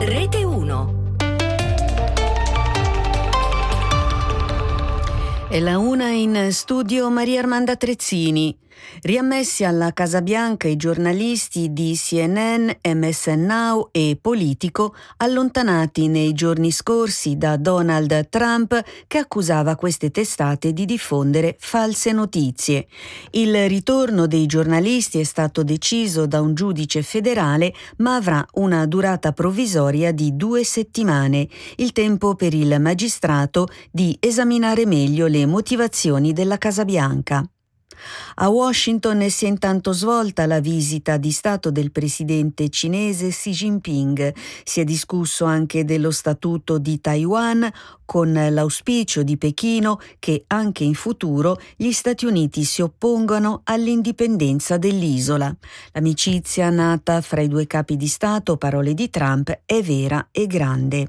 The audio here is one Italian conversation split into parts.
Rete 1. È la una in studio Maria Armanda Trezzini. Riammessi alla Casa Bianca i giornalisti di CNN, MSN Now e Politico, allontanati nei giorni scorsi da Donald Trump, che accusava queste testate di diffondere false notizie. Il ritorno dei giornalisti è stato deciso da un giudice federale, ma avrà una durata provvisoria di 2 settimane, il tempo per il magistrato di esaminare meglio le motivazioni della Casa Bianca. A Washington si è intanto svolta la visita di Stato del presidente cinese Xi Jinping. Si è discusso anche dello statuto di Taiwan, con l'auspicio di Pechino che anche in futuro gli Stati Uniti si oppongano all'indipendenza dell'isola. L'amicizia nata fra i due capi di Stato, parole di Trump, è vera e grande.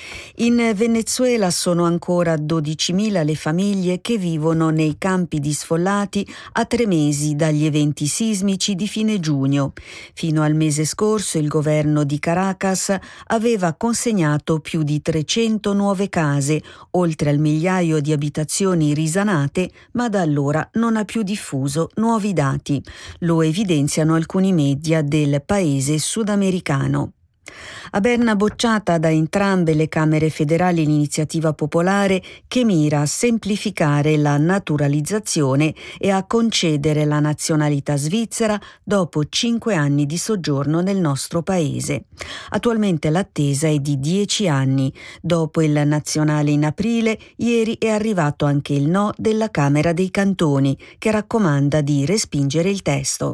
In Venezuela sono ancora 12.000 le famiglie che vivono nei campi di sfollati a 3 mesi dagli eventi sismici di fine giugno. Fino al mese scorso il governo di Caracas aveva consegnato più di 300 nuove case, oltre al migliaio di abitazioni risanate, ma da allora non ha più diffuso nuovi dati. Lo evidenziano alcuni media del paese sudamericano. A Berna bocciata da entrambe le Camere federali l'iniziativa popolare che mira a semplificare la naturalizzazione e a concedere la nazionalità svizzera dopo 5 anni di soggiorno nel nostro paese. Attualmente l'attesa è di 10 anni. Dopo il nazionale in aprile, ieri è arrivato anche il no della Camera dei Cantoni, che raccomanda di respingere il testo.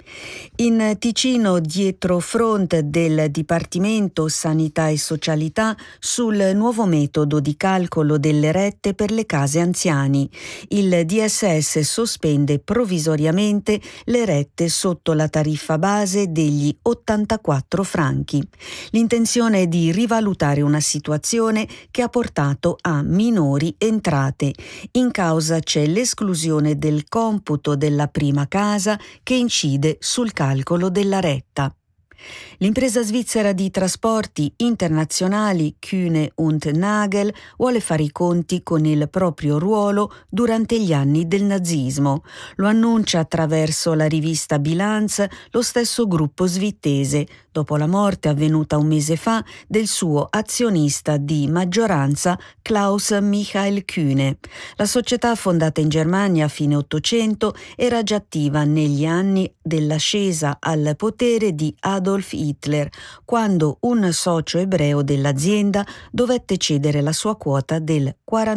In Ticino, dietro front del Dipartimento Sanità e Socialità sul nuovo metodo di calcolo delle rette per le case anziani. Il DSS sospende provvisoriamente le rette sotto la tariffa base degli 84 franchi. L'intenzione è di rivalutare una situazione che ha portato a minori entrate. In causa c'è l'esclusione del computo della prima casa che incide sul calcolo della retta. L'impresa svizzera di trasporti internazionali Kühne und Nagel vuole fare i conti con il proprio ruolo durante gli anni del nazismo. Lo annuncia attraverso la rivista Bilanz lo stesso gruppo svizzese, dopo la morte avvenuta un mese fa del suo azionista di maggioranza Klaus Michael Kühne. La società, fondata in Germania a fine Ottocento, era già attiva negli anni dell'ascesa al potere di Adolf Hitler, quando un socio ebreo dell'azienda dovette cedere la sua quota del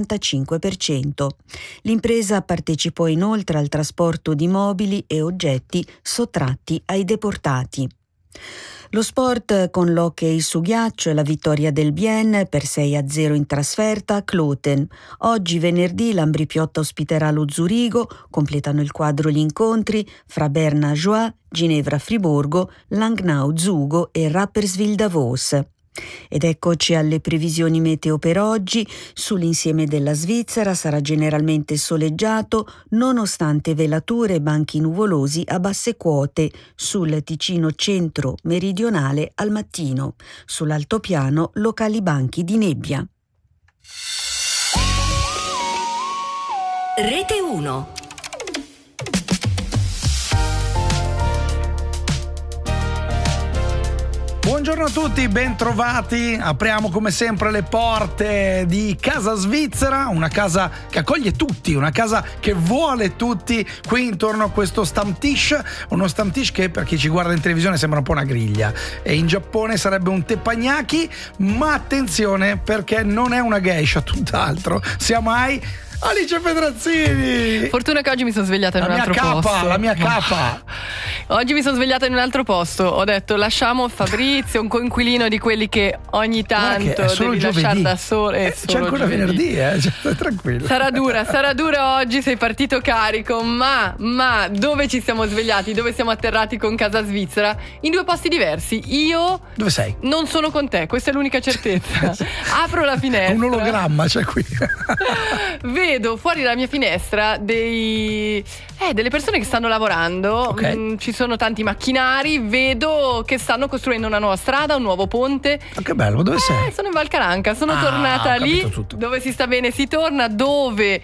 45%. L'impresa partecipò inoltre al trasporto di mobili e oggetti sottratti ai deportati. Lo sport con l'hockey su ghiaccio e la vittoria del Bien per 6-0 in trasferta a Kloten. Oggi venerdì l'Ambri Piotta ospiterà lo Zurigo, completano il quadro gli incontri fra Berna Joie, Ginevra Friburgo, Langnau Zugo e Rapperswil Davos. Ed eccoci alle previsioni meteo per oggi. Sull'insieme della Svizzera sarà generalmente soleggiato, nonostante velature e banchi nuvolosi a basse quote sul Ticino centro-meridionale al mattino. Sull'altopiano locali banchi di nebbia. Rete 1. Buongiorno a tutti, ben trovati. Apriamo come sempre le porte di Casa Svizzera, una casa che accoglie tutti, una casa che vuole tutti qui intorno a questo Stammtisch, uno Stammtisch che per chi ci guarda in televisione sembra un po' una griglia e in Giappone sarebbe un teppanyaki, ma attenzione perché non è una geisha, tutt'altro. Siamo ai Alice Pedrazzini. Fortuna che oggi mi sono svegliata in un altro posto. La mia capa. Oggi mi sono svegliata in un altro posto. Ho detto lasciamo Fabrizio, un coinquilino di quelli che ogni tanto devi lasciare da solo. C'è ancora venerdì, cioè, tranquillo. Sarà dura oggi, sei partito carico, ma dove ci siamo svegliati? Dove siamo atterrati con Casa Svizzera? In 2 posti diversi. Io dove sei? Non sono con te, questa è l'unica certezza. Apro la finestra. Un ologramma c'è qui. vedo fuori dalla mia finestra delle persone che stanno lavorando. Ok. Ci sono tanti macchinari, vedo che stanno costruendo una nuova strada, un nuovo ponte. Ma che bello, dove sei? Sono in Val Caranca, sono Ah, tornata ho lì capito tutto. dove si sta bene si torna, dove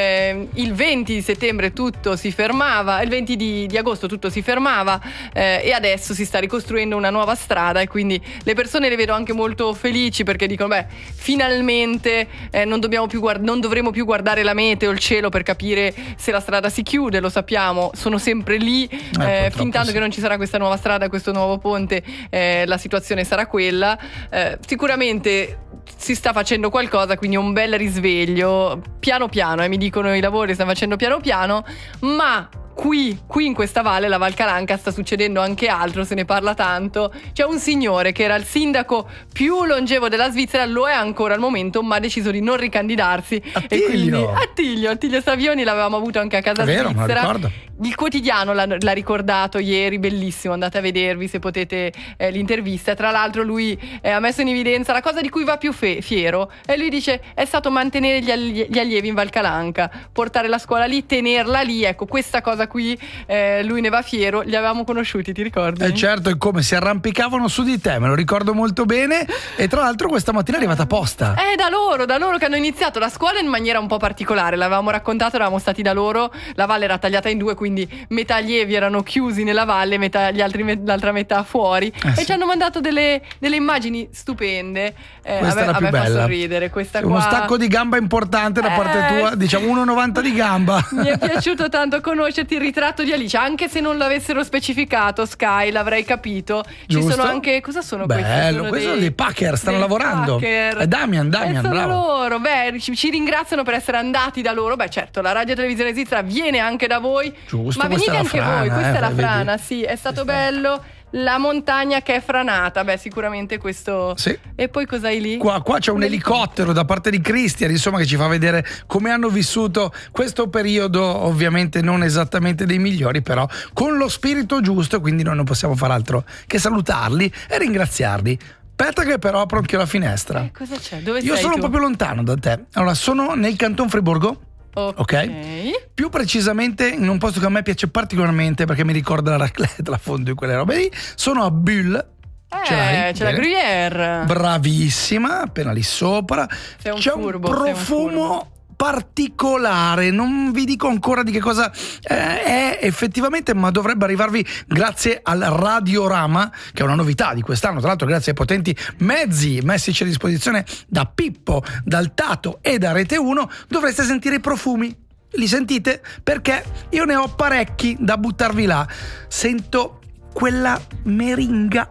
il 20 di settembre tutto si fermava, il 20 di agosto tutto si fermava, e adesso si sta ricostruendo una nuova strada, e quindi le persone le vedo anche molto felici perché dicono finalmente non dovremo più guardare la meteo, il cielo per capire se la strada si chiude, lo sappiamo, sono sempre lì, fin tanto sì. che non ci sarà questa nuova strada, questo nuovo ponte, la situazione sarà quella. Sicuramente si sta facendo qualcosa, quindi un bel risveglio piano piano, mi dicono i lavori stanno facendo piano piano, ma qui in questa valle, la Val Caranca, sta succedendo anche altro, se ne parla tanto. C'è un signore che era il sindaco più longevo della Svizzera, lo è ancora al momento, ma ha deciso di non ricandidarsi. Attilio. E quindi Attilio Savioni l'avevamo avuto anche a Casa È vero, me lo Svizzera. ricordo. Il quotidiano l'ha ricordato ieri, bellissimo, andate a vedervi se potete l'intervista. Tra l'altro lui ha messo in evidenza la cosa di cui va più fiero, e lui dice è stato mantenere gli allievi in Val Caranca, portare la scuola lì, tenerla lì, ecco, questa cosa qui lui ne va fiero. Li avevamo conosciuti, ti ricordi? Certo, è come si arrampicavano su di te, me lo ricordo molto bene, e tra l'altro questa mattina è arrivata apposta. Da loro che hanno iniziato la scuola in maniera un po' particolare, l'avevamo raccontato, eravamo stati da loro, la valle era tagliata in due, quindi metà allievi erano chiusi nella valle, l'altra metà fuori, e sì. ci hanno mandato delle immagini stupende. Questa era a più me fa bella. sorridere questa Uno qua. stacco di gamba importante da parte tua, diciamo 1,90 di gamba. Mi è piaciuto tanto conoscerti, il ritratto di Alice, anche se non l'avessero specificato, Sky, l'avrei capito. Ci Giusto. sono anche, cosa sono questi? Bello, Sono questi sono dei Packer, stanno lavorando. Packer. È Damian, Sono bravo. loro, ci ringraziano per essere andati da loro. Certo, la Radio Televisione Svizzera viene anche da voi. Giusto, ma venite questa è la anche frana, voi, questa è la vedi? frana, sì, è stato bello. La montagna che è franata, sicuramente questo. Sì. E poi cos'hai lì? Qua c'è un elicottero da parte di Christian, insomma, che ci fa vedere come hanno vissuto questo periodo, ovviamente non esattamente dei migliori, però con lo spirito giusto, quindi noi non possiamo far altro che salutarli e ringraziarli. Aspetta che però apro anche la finestra. Cosa c'è? Dove Io sei sono tu? un po' più lontano da te. Allora, sono nel Canton Friburgo. Ok? Più precisamente in un posto che a me piace particolarmente perché mi ricorda la raclette, la fondue, quelle robe lì. Sono a Bulle. C'è la Gruyère. Bravissima, appena lì sopra. Sei un C'è furbo, un sei un profumo particolare, non vi dico ancora di che cosa è effettivamente, ma dovrebbe arrivarvi grazie al Radiorama, che è una novità di quest'anno, tra l'altro grazie ai potenti mezzi messici a disposizione da Pippo, dal Tato e da Rete 1, dovreste sentire i profumi. Li sentite? Perché io ne ho parecchi da buttarvi là. Sento quella meringa,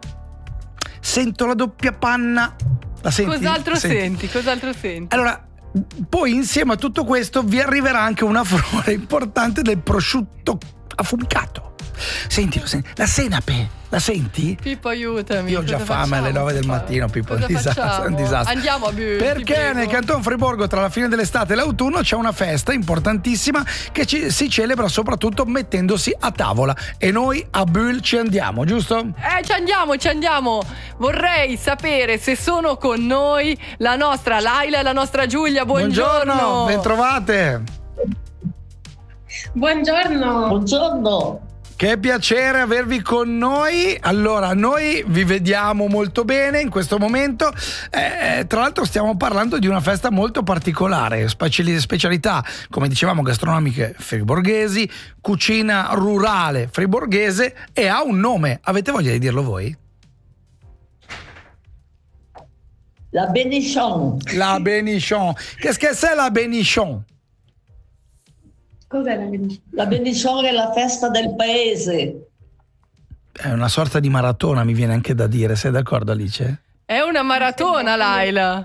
sento la doppia panna. La senti? Cos'altro senti? Allora, poi insieme a tutto questo vi arriverà anche una flora importante del prosciutto affumicato. Sentilo, la senape, la senti? Pippo, aiutami. Io ho già fame alle 9 del mattino, Pippo, è un disastro. Andiamo a Bulle. Perché nel Canton Friburgo, tra la fine dell'estate e l'autunno, c'è una festa importantissima che si celebra soprattutto mettendosi a tavola, e noi a Bulle ci andiamo, giusto? Ci andiamo. Vorrei sapere se sono con noi la nostra Laila e la nostra Giulia. Buongiorno. Bentrovate. Buongiorno. Che piacere avervi con noi. Allora, noi vi vediamo molto bene in questo momento. Tra l'altro stiamo parlando di una festa molto particolare, specialità, come dicevamo, gastronomiche friburghesi, cucina rurale friburghese, e ha un nome. Avete voglia di dirlo voi? La Bénichon. La Bénichon. Qu'est-ce que c'est la Bénichon? Cos'è la Bénichon? La Bénichon è la festa del paese. È una sorta di maratona, mi viene anche da dire. Sei d'accordo, Alice? È una maratona, Laila.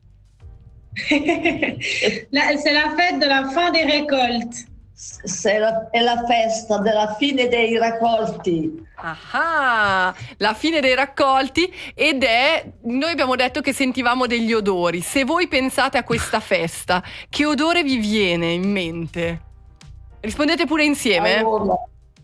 C'est la fête de la fin des récoltes. È la festa della fine dei raccolti. Ah, la fine dei raccolti, noi abbiamo detto che sentivamo degli odori. Se voi pensate a questa festa, che odore vi viene in mente? Rispondete pure insieme. Allora,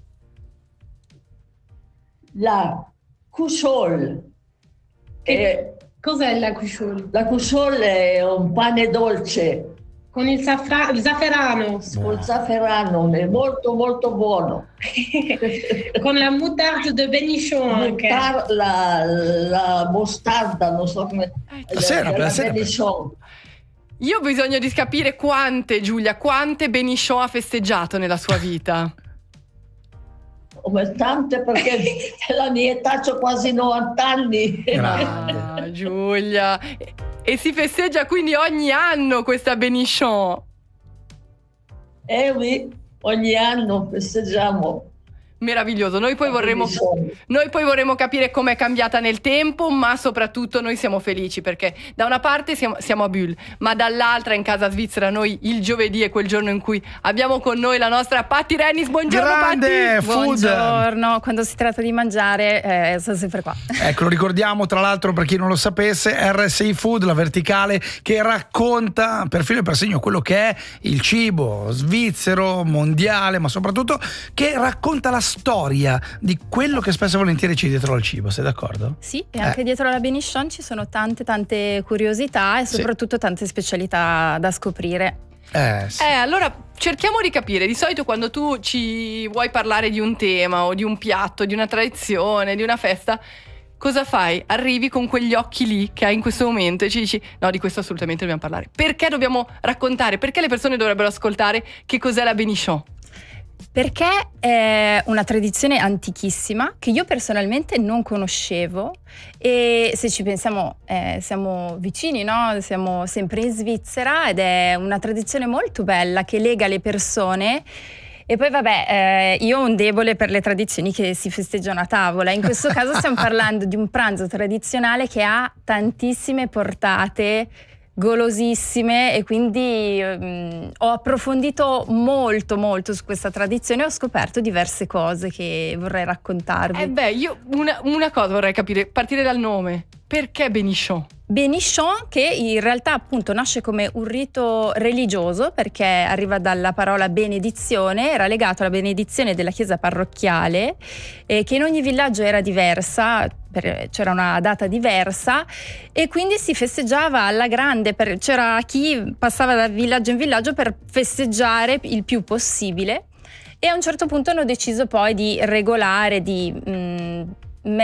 la Cucciol. Cos'è la Cucciol? La Cucciol è un pane dolce Con il zafferano, Col zafferano, è molto molto buono. con la moutarde de Benichon anche. La mostarda, non so come... Sera. Benichon. Io ho bisogno di capire quante Benichon ha festeggiato nella sua vita. Come tante, perché la mia età c'ho quasi 90 anni. Ah, Giulia. E si festeggia quindi ogni anno questa Benichon? Oui, ogni anno festeggiamo. Meraviglioso. Noi poi vorremmo capire com'è cambiata nel tempo, ma soprattutto noi siamo felici perché da una parte siamo a Bulle, ma dall'altra in casa svizzera noi il giovedì è quel giorno in cui abbiamo con noi la nostra Patti Rennis. Buongiorno Grande Patti. food. Buongiorno, quando si tratta di mangiare sono sempre qua. Ecco, lo ricordiamo tra l'altro per chi non lo sapesse, RSI Food, la verticale che racconta per filo e per segno quello che è il cibo svizzero, mondiale, ma soprattutto che racconta la storia di quello che spesso e volentieri c'è dietro al cibo, sei d'accordo? Sì, e anche dietro alla Benichon ci sono tante curiosità e soprattutto tante specialità da scoprire. Sì. Allora cerchiamo di capire. Di solito quando tu ci vuoi parlare di un tema o di un piatto, di una tradizione, di una festa, cosa fai? Arrivi con quegli occhi lì che hai in questo momento e ci dici no, di questo assolutamente dobbiamo parlare. Perché dobbiamo raccontare? Perché le persone dovrebbero ascoltare che cos'è la Benichon? Perché è una tradizione antichissima che io personalmente non conoscevo e se ci pensiamo siamo vicini, no? Siamo sempre in Svizzera ed è una tradizione molto bella che lega le persone. E poi io ho un debole per le tradizioni che si festeggiano a tavola. In questo caso stiamo parlando di un pranzo tradizionale che ha tantissime portate golosissime e quindi ho approfondito molto su questa tradizione e ho scoperto diverse cose che vorrei raccontarvi. Io una cosa vorrei capire, partire dal nome. Perché Benichon? Benichon, che in realtà appunto nasce come un rito religioso perché arriva dalla parola benedizione, era legato alla benedizione della chiesa parrocchiale che in ogni villaggio era diversa, c'era una data diversa e quindi si festeggiava alla grande, c'era chi passava da villaggio in villaggio per festeggiare il più possibile e a un certo punto hanno deciso poi di regolare, di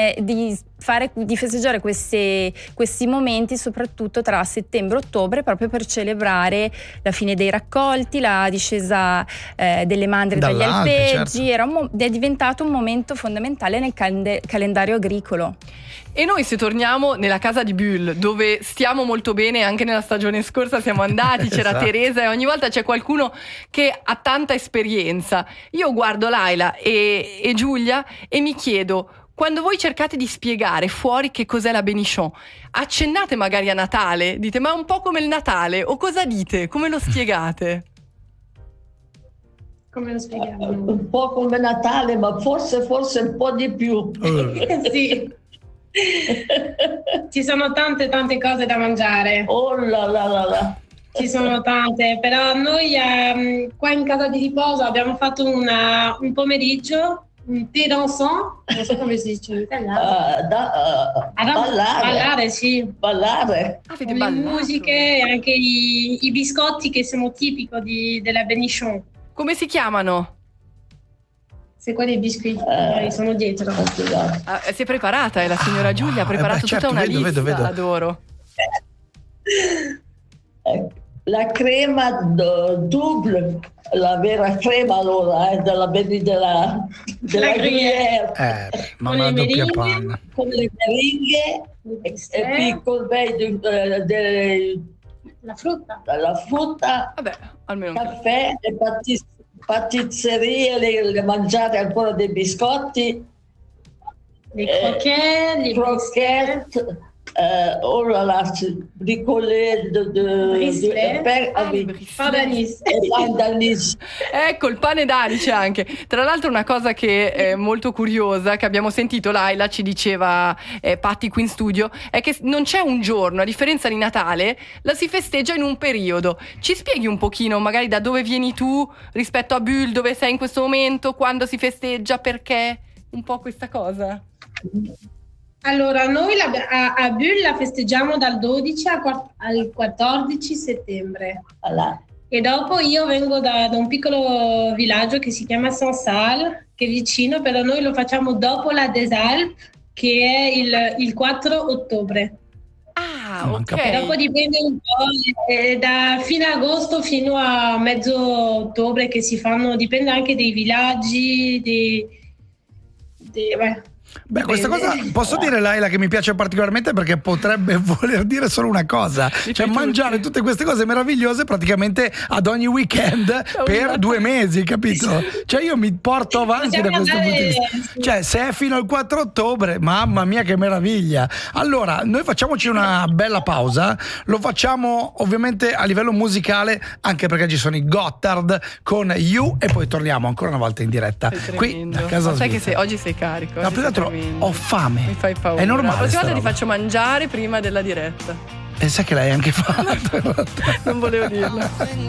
festeggiare questi momenti soprattutto tra settembre e ottobre proprio per celebrare la fine dei raccolti, la discesa delle mandrie dagli alpeggi, certo. È diventato un momento fondamentale nel calendario agricolo. E noi se torniamo nella casa di Bulle, dove stiamo molto bene, anche nella stagione scorsa siamo andati, c'era esatto. Teresa e ogni volta c'è qualcuno che ha tanta esperienza. Io guardo Laila e Giulia e mi chiedo, quando voi cercate di spiegare fuori che cos'è la Benichon, accennate magari a Natale, dite ma è un po' come il Natale, o cosa dite? Come lo spiegate? Come lo spieghiamo? Un po' come Natale, ma forse un po' di più. Sì. Ci sono tante cose da mangiare. Oh là. Ci sono tante, però noi qua in casa di riposo abbiamo fatto un pomeriggio, un thé dansant, non so come si dice in italiano. Ballare, sì. Ballare. Con le musiche e anche i biscotti che sono tipici della Benichon. Come si chiamano? Se qua dei biscotti sono dietro. Si è preparata, la signora Giulia ha preparato certo, tutta una lista, vedo. Adoro. La crema double, la vera crema allora della Gruyère. Mamma doppia panna. Con le meringhe e piccolo la frutta. La frutta, vabbè, almeno caffè e pasticcerie, le mangiate ancora dei biscotti, le croquette, oh là là, bricolé d'anis. Ecco, il pane d'anice anche. Tra l'altro una cosa che è molto curiosa, che abbiamo sentito, Laila ci diceva Patti qui in studio, è che non c'è un giorno, a differenza di Natale, la si festeggia in un periodo. Ci spieghi un pochino magari da dove vieni tu rispetto a Bulle, dove sei in questo momento, quando si festeggia, perché un po' questa cosa? Allora, noi a Bulle la festeggiamo dal 12 al 14 settembre. E dopo io vengo da un piccolo villaggio che si chiama Sansal, che è vicino, però noi lo facciamo dopo la Des Alpes, che è il 4 ottobre. Ah, ok. E dopo dipende un po', da fine agosto fino a mezzo ottobre che si fanno, dipende anche dei villaggi, Beh, questa cosa posso dire, Laila, che mi piace particolarmente perché potrebbe voler dire solo una cosa, cioè mangiare tutte queste cose meravigliose praticamente ad ogni weekend per 2 mesi, capito? Cioè io mi porto avanti da questo punto di vista. Cioè se è fino al 4 ottobre, mamma mia che meraviglia. Allora, noi facciamoci una bella pausa, lo facciamo ovviamente a livello musicale anche perché ci sono i Gotthard con You e poi torniamo ancora una volta in diretta qui da Casa Sai Svizzera. che oggi sei carico. No, più che altro ho fame. Mi fai paura. È normale. La prossima volta ti roba. faccio mangiare prima della diretta. E sai che l'hai anche fatto. Non volevo dirlo.